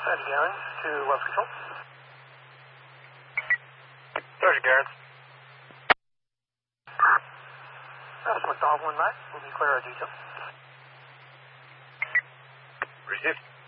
Eddie Garrett to West Control. Roger, Garrett. That's McDonald 19. We'll be clear our detail. Received.